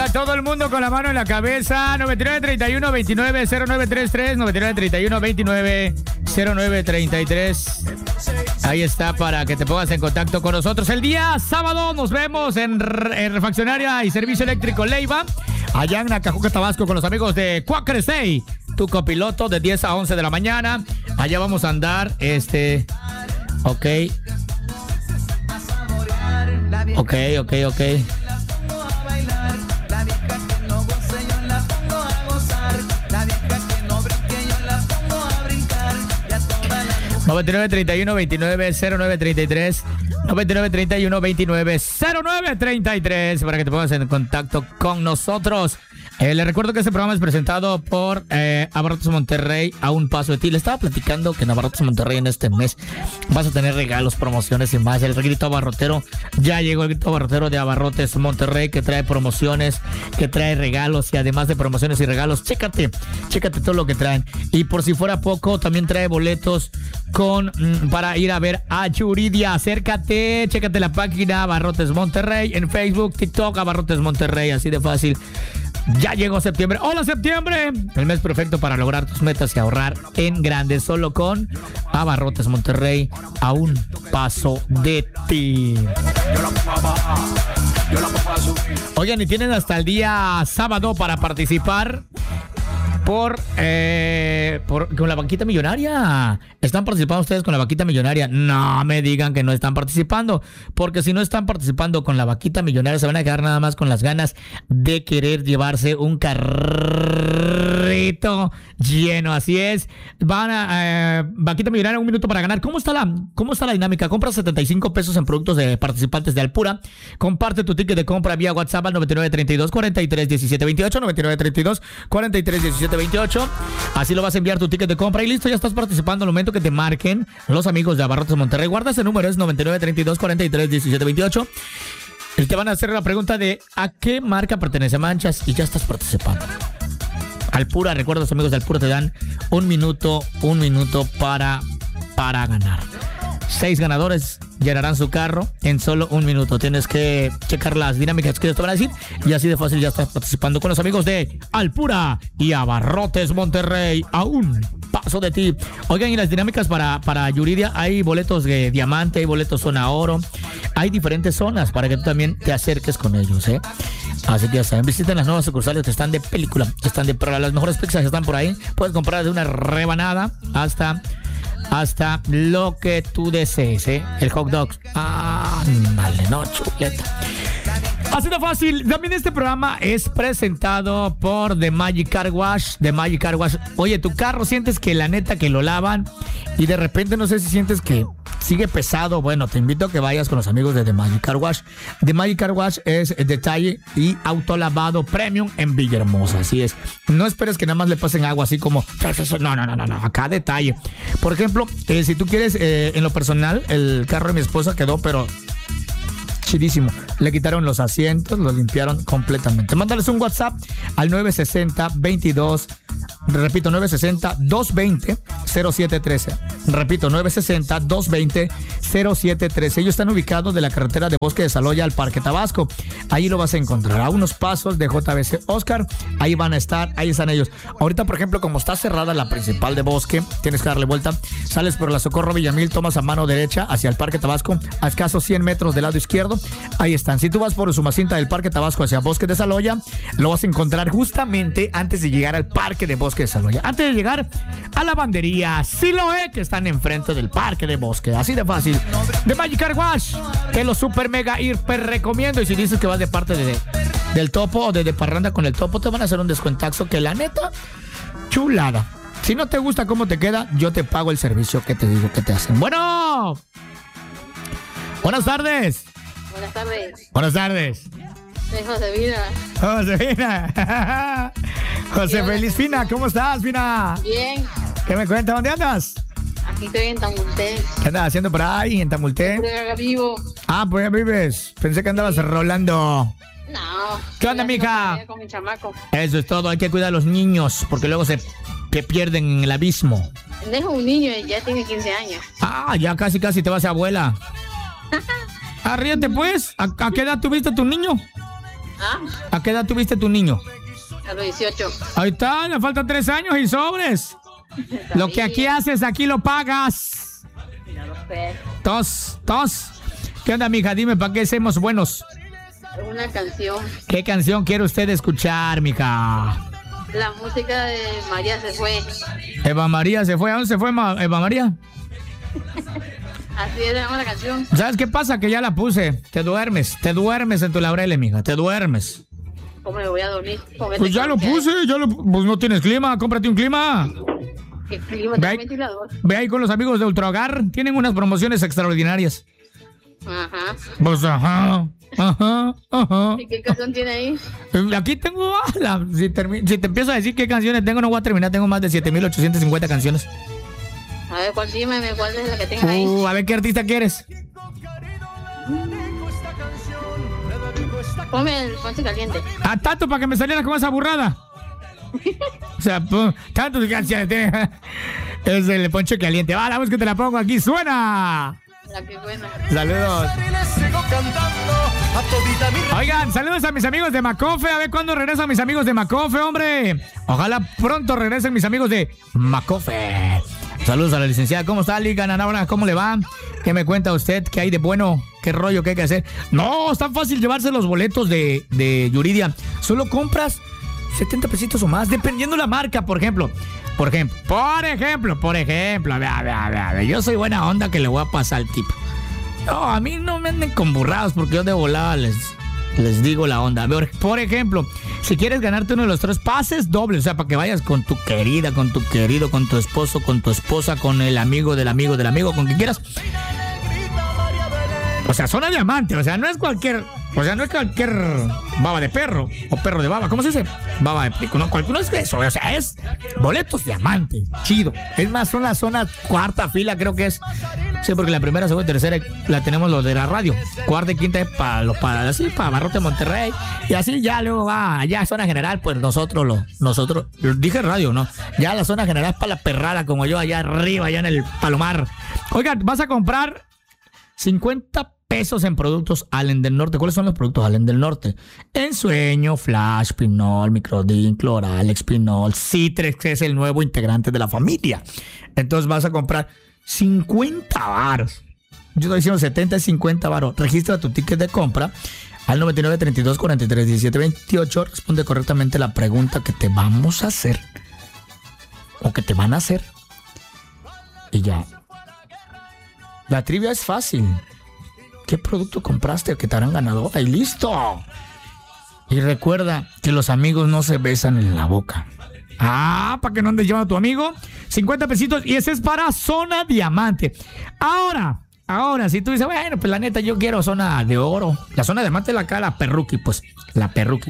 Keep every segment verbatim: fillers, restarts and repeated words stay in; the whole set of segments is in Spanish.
Oiga, todo el mundo con la mano en la cabeza. noventa y nueve, treinta y uno, veintinueve, cero nueve treinta y tres. noventa y nueve, treinta y uno, veintinueve, cero nueve treinta y tres. Ahí está para que te pongas en contacto con nosotros. El día sábado nos vemos en, en Refaccionaria y Servicio Eléctrico Leiva, allá en Nacajuca, Tabasco, con los amigos de Quaker Stay, tu copiloto, de diez a once de la mañana. Allá vamos a andar, este... Ok. Ok, ok, ok. noventa y nueve, treinta y uno, veintinueve, cero nueve treinta y tres. noventa y nueve, treinta y uno, veintinueve, cero nueve treinta y tres para que te pongas en contacto con nosotros. Eh, le recuerdo que este programa es presentado por eh, Abarrotes Monterrey, a un paso de ti. Le estaba platicando que en Abarrotes Monterrey en este mes vas a tener regalos, promociones y más. El grito abarrotero, ya llegó el grito abarrotero de Abarrotes Monterrey, que trae promociones, que trae regalos, y además de promociones y regalos, chécate, chécate todo lo que traen. Y por si fuera poco, también trae boletos con mm, para ir a ver a Yuridia. Acércate, chécate la página Abarrotes Monterrey en Facebook, TikTok, Abarrotes Monterrey, así de fácil. Ya llegó septiembre. ¡Hola, septiembre! El mes perfecto para lograr tus metas y ahorrar en grande, solo con Abarrotes Monterrey, a un paso de ti. Oigan, y tienen hasta el día sábado para participar por, eh, por con la banquita millonaria. ¿Están participando ustedes con la vaquita millonaria? No me digan que no están participando, porque si no están participando con la vaquita millonaria, se van a quedar nada más con las ganas de querer llevarse un carrito lleno. Así es, van a eh, vaquita millonaria, un minuto para ganar. ¿Cómo está la, cómo está la dinámica? Compra setenta y cinco pesos en productos de participantes de Alpura. Comparte tu ticket de compra vía WhatsApp al noventa y nueve, treinta y dos, cuarenta y tres, diecisiete, veintiocho. noventa y nueve, treinta y dos, cuarenta y tres, diecisiete, veintiocho. Así lo vas a enviar tu ticket de compra y listo, ya estás participando. Al momento que te marquen los amigos de Abarrotes Monterrey, guarda ese número, es noventa y nueve, treinta y dos, cuarenta y tres, diecisiete, veintiocho. Y te van a hacer la pregunta de ¿a qué marca pertenece Manchas? Y ya estás participando. Alpura, recuerda, los amigos de Alpura te dan un minuto, un minuto para, para ganar. Seis ganadores llenarán su carro en solo un minuto. Tienes que checar las dinámicas que ellos te van a decir, y así de fácil ya estás participando con los amigos de Alpura y Abarrotes Monterrey, a un paso de ti. Oigan, y las dinámicas para, para Yuridia, hay boletos de diamante, hay boletos zona oro, hay diferentes zonas para que tú también te acerques con ellos, ¿eh? Así que ya saben, visiten las nuevas sucursales que están de película, que están de prueba. Las mejores pizzas están por ahí. Puedes comprar de una rebanada hasta... hasta lo que tú desees, ¿eh? El hot dog. Ah, vale, no, chuleta. Así de fácil. También este programa es presentado por The Magic Car Wash. The Magic Car Wash. Oye, tu carro sientes que la neta que lo lavan y de repente no sé si sientes que sigue pesado. Bueno, te invito a que vayas con los amigos de The Magic Car Wash. The Magic Car Wash es detalle y autolavado premium en Villahermosa. Así es. No esperes que nada más le pasen agua así como... No, no, no, no, no. Acá detalle. Por ejemplo, eh, si tú quieres, eh, en lo personal, el carro de mi esposa quedó, pero... chidísimo. Le quitaron los asientos, lo limpiaron completamente. Mándales un WhatsApp al nueve sesenta, veintidós, repito, nueve sesenta, doscientos veinte, cero siete trece. Repito, nueve sesenta, doscientos veinte, cero siete trece. Ellos están ubicados de la carretera de Bosque de Saloya al Parque Tabasco. Ahí lo vas a encontrar, a unos pasos de J B C Oscar. Ahí van a estar, ahí están ellos. Ahorita, por ejemplo, como está cerrada la principal de Bosque, tienes que darle vuelta. Sales por la Socorro Villamil, tomas a mano derecha hacia el Parque Tabasco, a escasos cien metros del lado izquierdo. Ahí están. Si tú vas por Usumacinta del Parque Tabasco hacia Bosque de Saloya, lo vas a encontrar justamente antes de llegar al Parque de Bosque de Saloya. Antes de llegar a la bandería Siloé, que están enfrente del Parque de Bosque. Así de fácil. The Magic Car Wash, te lo super mega hiper recomiendo. Y si dices que vas de parte de, del Topo o de, de parranda con el Topo, te van a hacer un descuentazo que la neta, chulada. Si no te gusta cómo te queda, yo te pago el servicio que te digo que te hacen. Bueno. Buenas tardes. Buenas tardes. Buenas tardes. Soy Josefina. Josefina. José Feliz Fina, ¿cómo estás, Fina? Bien. ¿Qué me cuentas? ¿Dónde andas? Aquí estoy en Tamulté. ¿Qué andas haciendo por ahí, en Tamulté? Por acá vivo. Ah, por allá vives. Pensé que andabas rolando. No. ¿Qué onda, mija? Con mi chamaco. Eso es todo. Hay que cuidar a los niños porque luego se, se pierden en el abismo. Dejo un niño y ya tiene quince años. Ah, ya casi casi te vas a abuela. Ah, ríete pues. ¿A, ¿A qué edad tuviste a tu niño? ¿Ah? ¿A qué edad tuviste tu niño? A los dieciocho. Ahí está, le faltan tres años y sobres. Lo que aquí haces, aquí lo pagas. Ya lo sé. Tos, tos. ¿Qué onda, mija? Dime, ¿para qué somos buenos? Una canción. ¿Qué canción quiere usted escuchar, mija? La música de María se fue. Eva María se fue. ¿A dónde se fue Ma- Eva María? Así es, se llama la canción. ¿Sabes qué pasa? Que ya la puse. Te duermes, te duermes en tu laurel, mija. Te duermes. ¿Cómo me voy a dormir? Con este Pues ya lo calor que hay. puse, ya lo... Pues no tienes clima, cómprate un clima. ¿Qué clima? Ve Tengo ahí, ventilador. ve ahí con los amigos de Ultra Hogar. Tienen unas promociones extraordinarias. Ajá. Pues ajá, ajá, ajá. ¿Y qué canción tiene ahí? Aquí tengo, ah, la- si, termi- si te empiezo a decir qué canciones tengo, no voy a terminar. Tengo más de siete mil ochocientas cincuenta canciones. A ver, ¿cuál dime? ¿Cuál es la que tenga ahí? Uh, a ver qué artista quieres. Ponme el ponche caliente. Ah, tanto para que me saliera con esa burrada. O sea, pu- tanto de canciones tiene. Es el poncho caliente. Va, la voz que te la pongo aquí. ¡Suena! La que buena. Saludos. Oigan, saludos a mis amigos de Macofe. A ver cuándo regresan mis amigos de Macofe, hombre. Ojalá pronto regresen mis amigos de Macofe. Saludos a la licenciada. ¿Cómo está, Liga Nanabra? ¿Cómo le va? ¿Qué me cuenta usted? ¿Qué hay de bueno? ¿Qué rollo? ¿Qué hay que hacer? No, es tan fácil llevarse los boletos de, de Yuridia. Solo compras setenta pesitos o más, dependiendo la marca, por ejemplo. Por ejemplo, por ejemplo, por ejemplo. A ver, a ver, a ver, a ver. Yo soy buena onda que le voy a pasar al tipo. No, a mí no me anden con burrados porque yo de volada les, les digo la onda. A ver, por ejemplo, si quieres ganarte uno de los tres pases dobles, o sea, para que vayas con tu querida, con tu querido, con tu esposo, con tu esposa, con el amigo del amigo del amigo, con quien quieras. O sea, zona diamante, o sea, no es cualquier, o sea, no es cualquier baba de perro o perro de baba, ¿cómo se dice? Baba de pico, no, cualquier, no es eso, o sea, es boletos diamante, chido. Es más, son la zona cuarta fila, creo que es. Sí, porque la primera, segunda y tercera la tenemos los de la radio. Cuarta y quinta es para los para así, para Barrote Monterrey. Y así ya luego va allá zona general, pues nosotros lo, nosotros, dije radio, ¿no? Ya la zona general es para la perrada, como yo allá arriba, allá en el Palomar. Oigan, vas a comprar cincuenta pesos en productos Allen del Norte. ¿Cuáles son los productos Allen del Norte? Ensueño, Flash, Pinol, Microdin, Cloralex, Pinol, Citrex, que es el nuevo integrante de la familia. Entonces vas a comprar cincuenta varos. Yo estoy diciendo setenta y cincuenta varos. Registra tu ticket de compra al noventa y nueve, treinta y dos, cuarenta y tres, diecisiete, veintiocho. Responde correctamente la pregunta que te vamos a hacer o que te van a hacer. Y ya. La trivia es fácil. ¿Qué producto compraste que te harán ganadora? Y listo. Y recuerda que los amigos no se besan en la boca. Ah, para que no andes llevando a tu amigo. cincuenta pesitos y ese es para zona diamante. Ahora, ahora, si tú dices, bueno, pues la neta yo quiero zona de oro. La zona diamante es la acá, la perruqui, pues, la perruqui.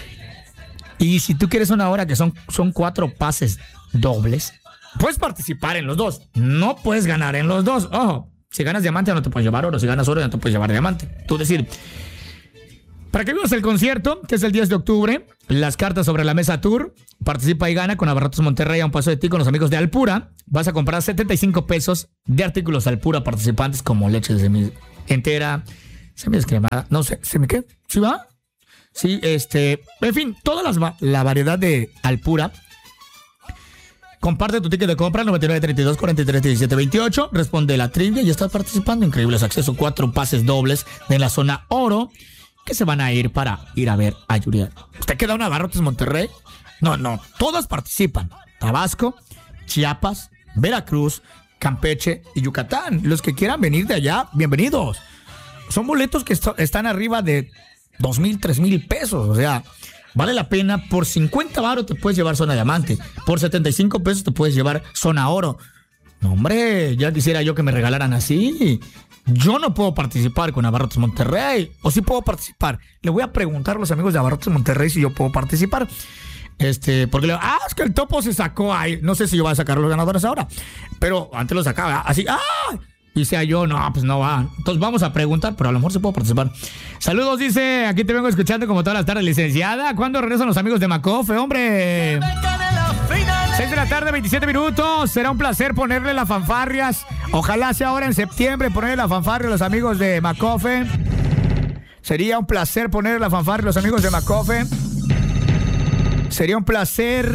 Y si tú quieres una hora que son, son cuatro pases dobles, puedes participar en los dos. No puedes ganar en los dos. Ojo. Si ganas diamante no te puedes llevar oro, si ganas oro no te puedes llevar diamante. Tú decir, para que vivas el concierto, que es el diez de octubre, las cartas sobre la mesa tour, participa y gana con Abarrotes Monterrey a un paso de ti con los amigos de Alpura. Vas a comprar setenta y cinco pesos de artículos Alpura participantes como leche de semi entera, semi descremada, no sé, ¿semi qué? ¿Sí va? Sí, este, en fin, toda las, la variedad de Alpura. Comparte tu ticket de compra noventa y nueve, treinta y dos, cuarenta y tres, diecisiete, veintiocho. Responde la trivia y estás participando. Increíbles acceso. Cuatro pases dobles de la zona oro que se van a ir para ir a ver a Yuridia. ¿Usted queda una Abarrotes Monterrey? No, no. Todas participan. Tabasco, Chiapas, Veracruz, Campeche y Yucatán. Los que quieran venir de allá, bienvenidos. Son boletos que est- están arriba de dos mil, tres mil pesos. O sea, vale la pena. Por cincuenta varos te puedes llevar zona diamante. Por setenta y cinco pesos te puedes llevar zona oro. No, hombre, ya quisiera yo que me regalaran así. Yo no puedo participar con Abarrotes Monterrey. O sí puedo participar. Le voy a preguntar a los amigos de Abarrotes Monterrey si yo puedo participar. Este, porque le digo, ah, es que el topo se sacó ahí. No sé si yo voy a sacar los ganadores ahora. Pero antes lo sacaba así, ah. Y sea yo, no, pues no va. Entonces vamos a preguntar, pero a lo mejor se puede participar. Saludos, dice, aquí te vengo escuchando como todas las tardes, licenciada. ¿Cuándo regresan los amigos de Macofe, hombre? seis de la tarde, veintisiete minutos. Será un placer ponerle las fanfarrias. Ojalá sea ahora en septiembre ponerle la fanfarria a los amigos de Macofe. Sería un placer poner la fanfarra y los amigos de Macofe. Sería un placer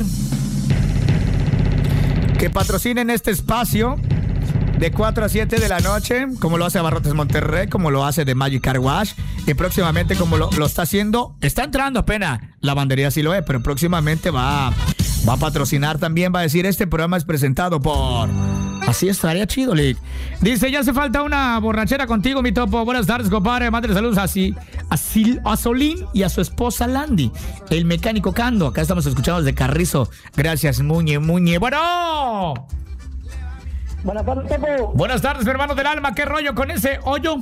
que patrocinen este espacio de cuatro a siete de la noche, como lo hace Abarrotes Monterrey, como lo hace The Magic Car Wash, y próximamente como lo, lo está haciendo, está entrando apenas, Lavandería Siloé, pero próximamente va, va a patrocinar también, va a decir, este programa es presentado por... Así estaría chido, Lick. Dice, ya hace falta una borrachera contigo, mi topo. Buenas tardes, compadre. Madre, saludos así, así, a Solín y a su esposa Landy, el mecánico Cando. Acá estamos escuchando desde Carrizo. Gracias, Muñe, Muñe. Bueno... Buenas tardes, Topo. Buenas tardes, mi hermano del alma. ¿Qué rollo con ese hoyo?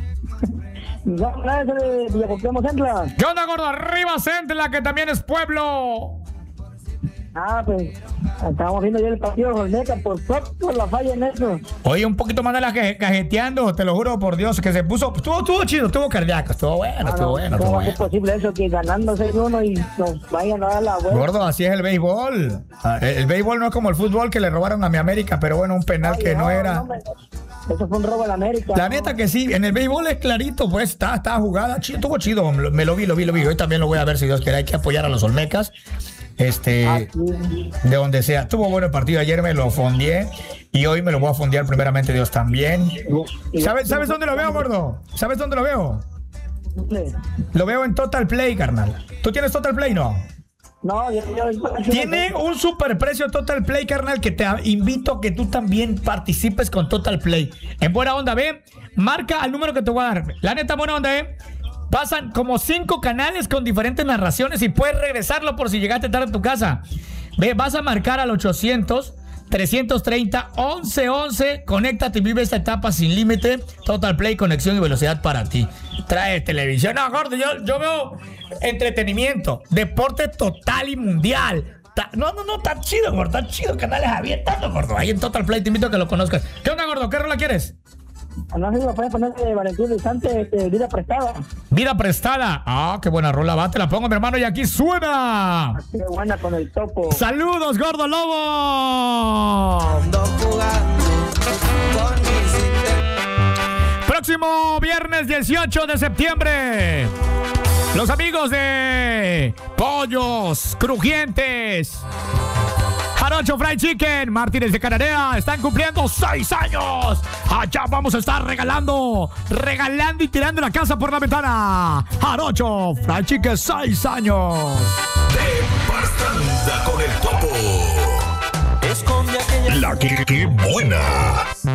No, nada, ese de Villacuauhtémoc Centla. ¿Qué onda, gordo? Arriba Centla, que también es pueblo. Ah, pues, estábamos viendo ya el partido de Olmeca, por poco la falla en eso. Oye, un poquito más de la caje- cajeteando, te lo juro por Dios, que se puso, estuvo, estuvo chido, estuvo cardíaco, estuvo bueno, Ah, estuvo no, bueno, estuvo ¿cómo bueno. es posible eso, que ganando seis uno y nos vayan a dar la vuelta? Gordo, así es el béisbol. Ah, El, el béisbol no es como el fútbol que le robaron a mi América, pero bueno, un penal Ay, que no era. me- eso fue un robo en América. La ¿no? neta que sí, en el béisbol es clarito, pues está, está jugada, chido, estuvo chido, me lo vi, lo vi, lo vi. Hoy también lo voy a ver si Dios quiere, hay que apoyar a los Olmecas. Este, Ah, sí. de donde sea. Estuvo bueno el partido, ayer me lo fondeé y hoy me lo voy a fondear primeramente Dios también. Y- ¿Sabes, ¿Sabes dónde lo veo, gordo? ¿Sabes dónde lo veo? Sí. Lo veo en Total Play, carnal. ¿Tú tienes Total Play, no? No, yo, yo, yo- Tiene un super precio Total Play, carnal, que te invito a que tú también participes con Total Play. En buena onda, ve, marca al número que te voy a dar. La neta, buena onda, eh. Pasan como cinco canales con diferentes narraciones y puedes regresarlo por si llegaste tarde a tu casa. Ve, vas a marcar al ochocientos, trescientos treinta, once once. Conéctate y vive esta etapa sin límite. Total Play, conexión y velocidad para ti. Trae televisión. No, gordo, yo, yo veo entretenimiento, deporte total y mundial. Ta- No, no, no, está chido, gordo, está chido. Canales abiertos, gordo. Ahí en Total Play te invito a que lo conozcas. ¿Qué onda, gordo? ¿Qué rola quieres? no sé si me pueden poner de Valentín Lizante, este, vida prestada. Vida prestada. Ah, qué buena rola, va, te la pongo, mi hermano, y aquí suena. Qué buena con el Topo. ¡Saludos, gordo lobo! Ando jugando con mis inter- Próximo viernes dieciocho de septiembre. Los amigos de Pollos Crujientes, Jarocho Fried Chicken, Martínez de Cananea, están cumpliendo seis años. Allá vamos a estar regalando, regalando y tirando la casa por la ventana. Jarocho Fried Chicken, seis años. De Parranda con el Topo. Esconde aquella La que, que buena.